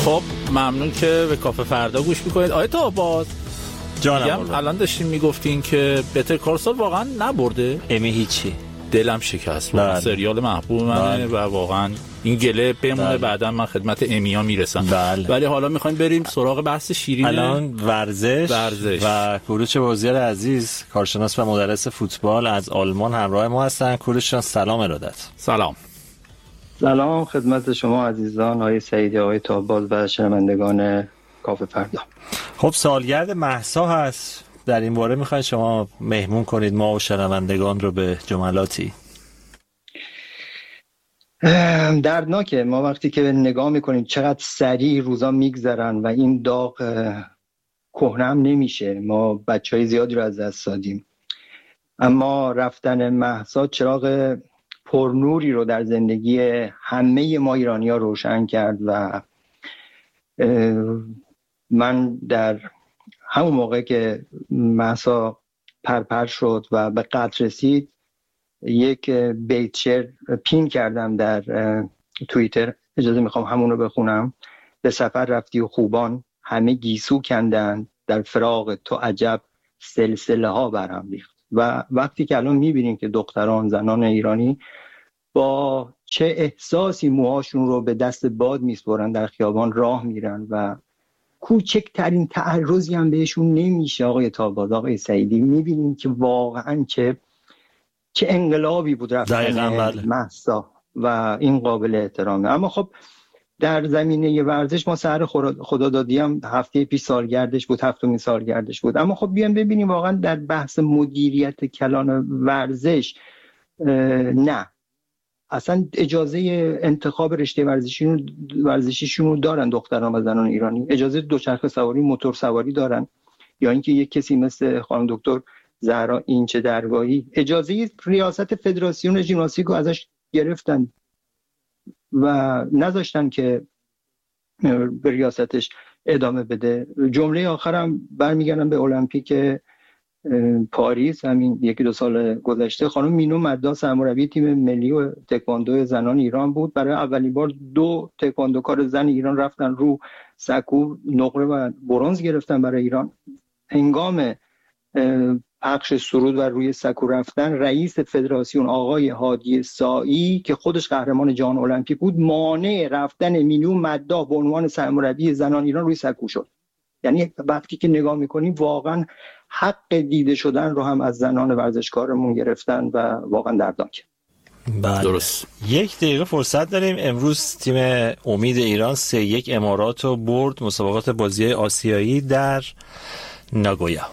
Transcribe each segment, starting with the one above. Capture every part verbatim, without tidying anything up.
خب ممنون که به کافه فردا گوش میکنید. آیه تاباز جانم الان داشتیم میگفتین که بتر کال سال واقعا نبرده. امی هیچی دلم شکست بود. سریال محبوب منه و واقعا این گله بمونه. بعدا من خدمت امیا میرسم. بله. ولی حالا میخوایم بریم سراغ بحث شیرین الان ورزش, ورزش. و کوروش بازیار عزیز کارشناس و مدرس فوتبال از آلمان همراه ما هستن. کوروش جان سلام ارادت. سلام. سلام خدمت شما عزیزان، آقای سعیدی، آقای تاباز و شنوندگان کافه فردا. خب سالگرد مهسا هست، در این باره میخواید شما مهمون کنید ما و شنوندگان رو به جملاتی. دردناکه ما وقتی که نگاه میکنیم چقدر سریع روزا میگذرن و این داغ کهنه هم نمیشه. ما بچهای زیادی رو از دست دادیم، اما رفتن مهسا چراغ پرنوری رو در زندگی همه ما ایرانی‌ها روشن کرد و من در همون موقع که مهسا پرپر شد و به قتل رسید یک بیت شعر پین کردم در توییتر، اجازه میخوام همون رو بخونم. به سفر رفتی و خوبان همه گیسو کندن، در فراق تو عجب سلسله ها برهم ریخت. و وقتی که الان میبینیم که دختران زنان ایرانی با چه احساسی موهاشون رو به دست باد میسپرن، در خیابان راه میرن و کوچکترین تعرضی هم بهشون نمیشه. آقای تاباز، آقای سعیدی، میبینیم که واقعا چه چه انقلابی بود رفتن مهسا و این قابل احترامه. اما خب در زمینه ورزش ما سحر خدادادی هم هفته پیش سالگردش بود، هفتمین سالگردش بود. اما خب بیام ببینیم واقعا در بحث مدیریت کلان ورزش نه، اصلا اجازه انتخاب رشته ورزشیشون ورزشیشون رو دارن دختران و زنان ایرانی، اجازه دوچرخه سواری، موتور سواری دارن، یا اینکه یک کسی مثل خانم دکتر زهرا اینچ درگاهی اجازه ریاست فدراسیون ژیمناستیک رو ازش گرفتن و نذاشتن که به ریاستش ادامه بده. جمله آخرم برمیگردم به المپیک پاریس، همین یکی دو سال گذشته. خانم مینو مدا سرمربی تیم ملی و تکواندو زنان ایران بود. برای اولین بار دو تکواندوکار زن ایران رفتن رو سکو نقره و برنز گرفتن برای ایران. هنگام پخش سرود و روی سکو رفتن، رئیس فدراسیون آقای هادی سایی که خودش قهرمان جهان المپیک بود مانع رفتن مینو مدا به عنوان سرمربی زنان ایران روی سکو شد. یعنی وقتی که نگاه میکنیم واقعا حق دیده شدن رو هم از زنان ورزشکارمون گرفتن و واقعا دردناکه. بله. درست. یک دقیقه فرصت داریم. امروز تیم امید ایران سه یک امارات رو برد مسابقات بازی آسیایی در ناگویا.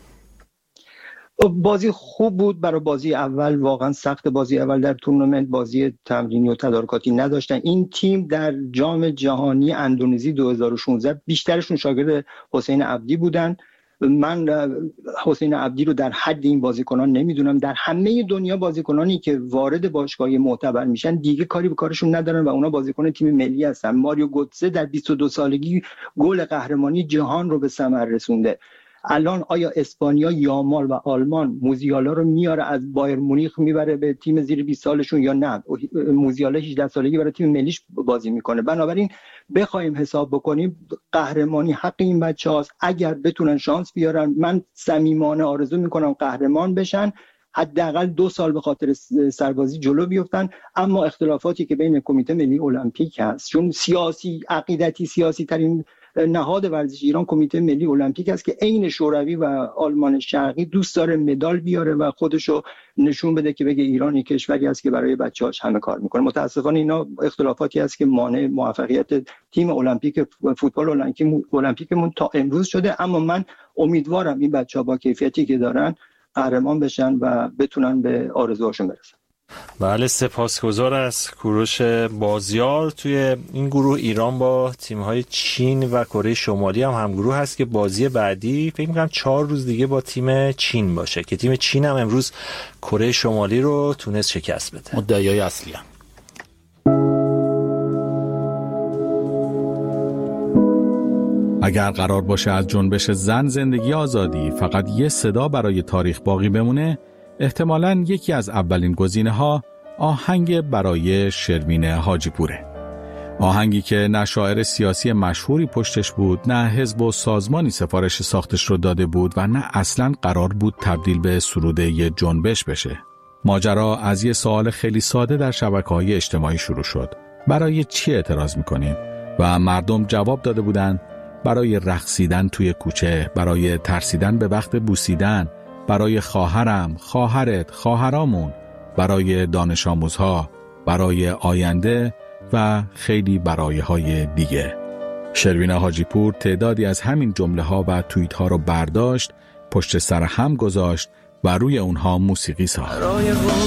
بازی خوب بود برای بازی اول، واقعا سخت. بازی اول در تورنمنت بازی تمرینی و تدارکاتی نداشتن. این تیم در جام جهانی اندونزی دو هزار و شانزده بیشترشون شاگرد حسین عبدی بودن. من حسین عبدی رو در حد این بازیکنان نمیدونم. در همه دنیا بازیکنانی که وارد باشگاه معتبر میشن دیگه کاری به کارشون ندارن و اونا بازیکن تیم ملی هستن. ماریو گوتسه در بیست و دو سالگی گل قهرمانی جهان رو به ثمر رسونده. الان آیا اسپانیا، یامال و آلمان موزیالا رو میاره از بایر مونیخ میبره به تیم زیر بیست سالشون یا نه؟ موزیالا هجده سالگی برای تیم ملیش بازی میکنه. بنابراین بخوایم حساب بکنیم قهرمانی حق این بچه‌هاست. اگر بتونن شانس بیارن، من صمیمانه آرزو میکنم قهرمان بشن، حداقل دو سال به خاطر سربازی جلو بیفتن. اما اختلافاتی که بین کمیته ملی المپیک هست، چون سیاسی عقیدتی سیاسی ترین نهاد ورزش ایران کمیته ملی المپیک است که عین شوروی و آلمان شرقی دوست داره مدال بیاره و خودشو نشون بده که بگه ایران یک کشوری است که برای بچه‌هاش همه کار میکنه. متاسفانه اینا اختلافاتی است که مانع موفقیت تیم المپیک فوتبال المپیکمون تا امروز شده. اما من امیدوارم این بچه‌ها با کیفیتی که دارن قهرمان بشن و بتونن به آرزوهاشون برسن. بله، سپاسگزار از کوروش بازیار. توی این گروه ایران با تیم‌های چین و کره شمالی هم همگروه هست که بازی بعدی فکر می‌کنم چهار روز دیگه با تیم چین باشه که تیم چین هم امروز کره شمالی رو تونست شکست بده. مدعیای اصلی هم. اگر قرار باشه از جنبش زن زندگی آزادی فقط یه صدا برای تاریخ باقی بمونه، احتمالاً یکی از اولین گزینه‌ها آهنگ برای شروین حاجی پوره. آهنگی که نه شاعر سیاسی مشهوری پشتش بود، نه حزب و سازمانی سفارش ساختش رو داده بود و نه اصلاً قرار بود تبدیل به سرود یه جنبش بشه. ماجرا از یه سوال خیلی ساده در شبکه‌های اجتماعی شروع شد: برای چی اعتراض می‌کنیم؟ و مردم جواب داده بودن: برای رقصیدن توی کوچه، برای ترسیدن به وقت بوسیدن، برای خواهرم، خواهرت، خواهرامون، برای دانش آموزها، برای آینده و خیلی برایهای دیگه. شروین حاجی پور تعدادی از همین جمله ها و توییت ها رو برداشت، پشت سر هم گذاشت و روی اونها موسیقی ساخت.